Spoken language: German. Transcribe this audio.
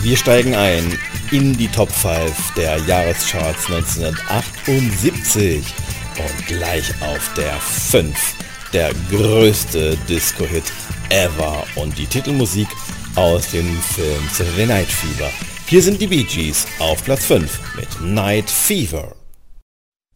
Wir steigen ein in die Top 5 der Jahrescharts 1978 und gleich auf der 5 der größte Disco-Hit ever und die Titelmusik aus dem Film Saturday Night Fever. Hier sind die Bee Gees auf Platz 5 mit Night Fever.